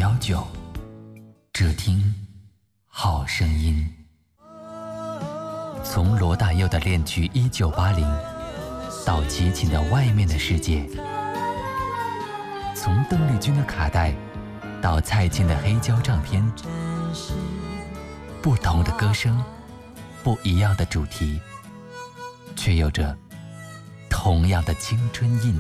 519，只听好声音。从罗大佑的恋曲《1980》到齐秦的《外面的世界》，从邓丽君的卡带到蔡琴的黑胶唱片，不同的歌声，不一样的主题，却有着同样的青春印